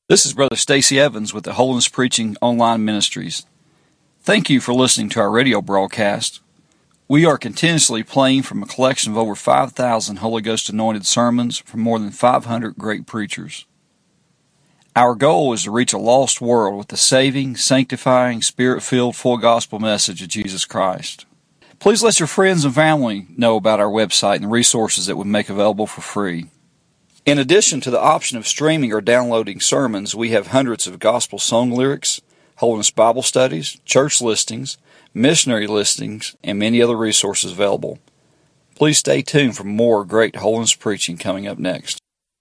This is Brother Stacy Evans with the Holiness Preaching Online Ministries. Thank you for listening to our radio broadcast. We are continuously playing from a collection of over 5,000 Holy Ghost anointed sermons from more than 500 great preachers. Our goal is to reach a lost world with the saving, sanctifying, Spirit-filled, full gospel message of Jesus Christ. Please let your friends and family know about our website and the resources that we make available for free. In addition to the option of streaming or downloading sermons, we have hundreds of gospel song lyrics, Holiness Bible studies, church listings, missionary listings, and many other resources available. Please stay tuned for more great holiness preaching coming up next.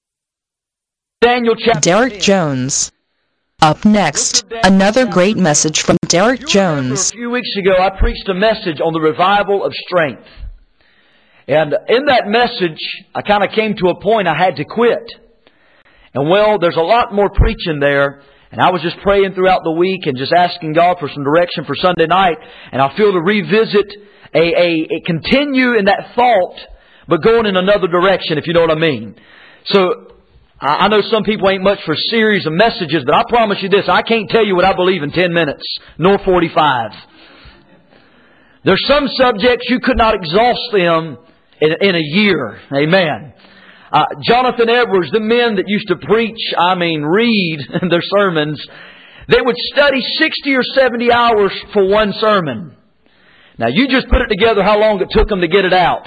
Daniel chapter Derek Jones. Up next, another great message from Derek Jones. A few weeks ago, I preached a message on the revival of strength. And in that message, I kind of came to a point I had to quit. And well, there's a lot more preaching there. And I was just praying throughout the week and just asking God for some direction for Sunday night. And I feel to revisit, continue in that thought, but going in another direction, if you know what I mean. So, I know some people ain't much for a series of messages, but I promise you this, I can't tell you what I believe in 10 minutes, nor 45. There's some subjects you could not exhaust them in a year. Amen. Jonathan Edwards, the men that used to preach, read their sermons, they would study 60 or 70 hours for one sermon. Now you just put it together how long it took them to get it out.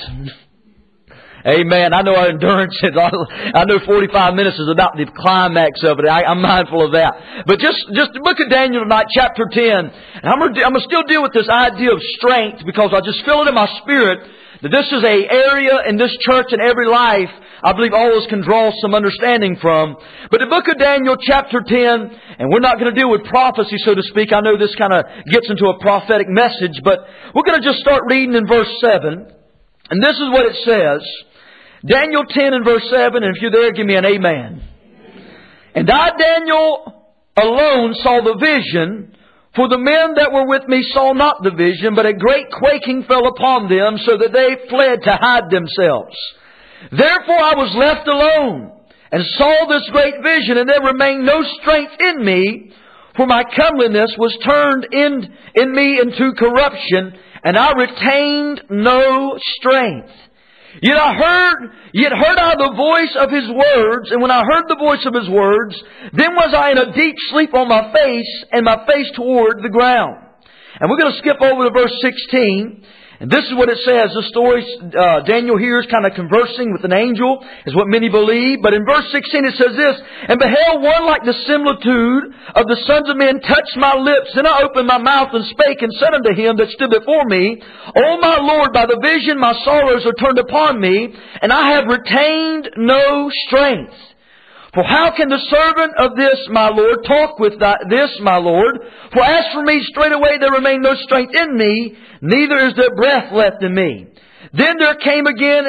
Amen. I know our endurance, I know 45 minutes is about the climax of it. I'm mindful of that. But just the book of Daniel tonight, chapter 10. And I'm going to still deal with this idea of strength because I just feel it in my spirit that this is an area in this church and every life I believe all of us can draw some understanding from. But the book of Daniel, chapter 10, and we're not going to deal with prophecy, so to speak. I know this kind of gets into a prophetic message, but we're going to just start reading in verse 7. And this is what it says. Daniel 10 and verse 7, and if you're there, give me an amen. And I, Daniel, alone saw the vision, for the men that were with me saw not the vision, but a great quaking fell upon them, so that they fled to hide themselves. Therefore I was left alone, and saw this great vision, and there remained no strength in me, for my comeliness was turned in me into corruption, and I retained no strength. Yet heard I the voice of His words, and when I heard the voice of His words, then was I in a deep sleep on my face, and my face toward the ground. And we're going to skip over to verse 16. And this is what it says. The story Daniel here is kind of conversing with an angel, is what many believe. But in verse 16 it says this, And beheld one like the similitude of the sons of men touch my lips. Then I opened my mouth and spake and said unto him that stood before me, O my Lord, by the vision my sorrows are turned upon me, and I have retained no strength. For how can the servant of this, my Lord, talk with this, my Lord? For as for me, straightway there remained no strength in me, neither is there breath left in me. Then there came again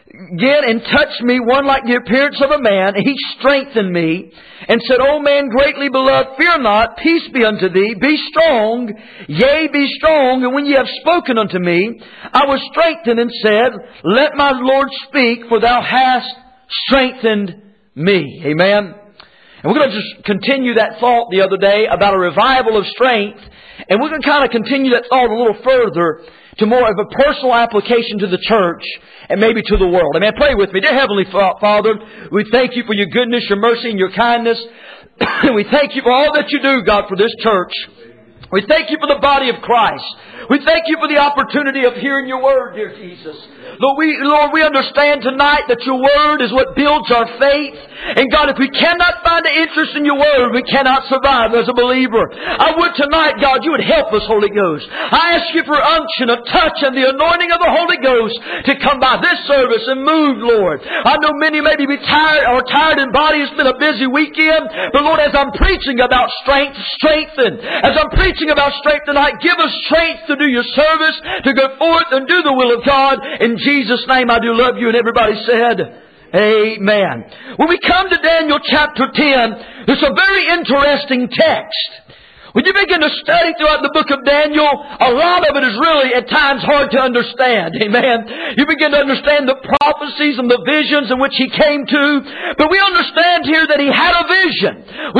and touched me one like the appearance of a man, and he strengthened me, and said, O man greatly beloved, fear not, peace be unto thee, be strong, yea, be strong. And when ye have spoken unto me, I was strengthened and said, Let my Lord speak, for thou hast strengthened me. Amen. And we're going to just continue that thought the other day about a revival of strength. And we're going to kind of continue that thought a little further to more of a personal application to the church and maybe to the world. Amen. Pray with me. Dear Heavenly Father, we thank You for Your goodness, Your mercy, and Your kindness. We thank You for all that You do, God, for this church. We thank You for the body of Christ. We thank You for the opportunity of hearing Your Word, dear Jesus. Lord, we understand tonight that Your Word is what builds our faith. And God, if we cannot find an interest in Your Word, we cannot survive as a believer. I would tonight, God, You would help us, Holy Ghost. I ask You for unction, a touch, and the anointing of the Holy Ghost to come by this service and move, Lord. I know many maybe be tired in body. It's been a busy weekend. But Lord, as I'm preaching about strength, strengthen. As I'm preaching about strength tonight, give us strength to do Your service, to go forth and do the will of God. In Jesus' name, I do love you. And everybody said, Amen. When we come to Daniel chapter 10, there's a very interesting text. When you begin to study throughout the book of Daniel, a lot of it is really at times hard to understand. Amen. You begin to understand the prophecies and the visions in which he came to. But we understand here that he had a vision.